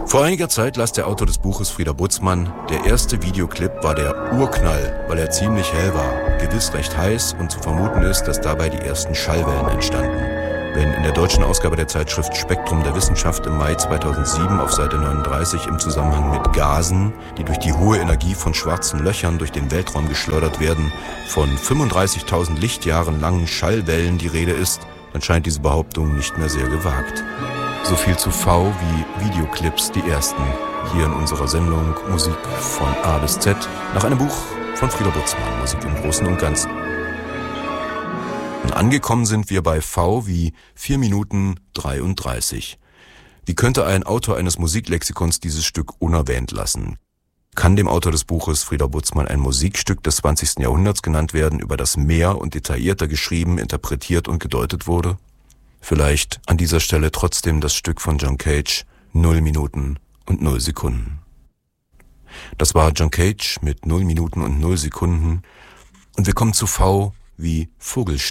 Vor einiger Zeit las der Autor des Buches, Frieder Butzmann, der erste Videoclip war der Urknall, weil er ziemlich hell war, gewiss recht heiß und zu vermuten ist, dass dabei die ersten Schallwellen entstanden. Wenn in der deutschen Ausgabe der Zeitschrift Spektrum der Wissenschaft im Mai 2007 auf Seite 39 im Zusammenhang mit Gasen, die durch die hohe Energie von schwarzen Löchern durch den Weltraum geschleudert werden, von 35.000 Lichtjahren langen Schallwellen die Rede ist, dann scheint diese Behauptung nicht mehr sehr gewagt. So viel zu V wie Videoclips, die ersten, hier in unserer Sendung Musik von A bis Z, nach einem Buch von Frieder Butzmann, Musik im Großen und Ganzen. Und angekommen sind wir bei V wie 4 Minuten 33. Wie könnte ein Autor eines Musiklexikons dieses Stück unerwähnt lassen? Kann dem Autor des Buches, Frieder Butzmann, ein Musikstück des 20. Jahrhunderts genannt werden, über das mehr und detaillierter geschrieben, interpretiert und gedeutet wurde? Vielleicht an dieser Stelle trotzdem das Stück von John Cage, 0 Minuten und 0 Sekunden. Das war John Cage mit 0 Minuten und 0 Sekunden. Und wir kommen zu V wie Vogelstimme.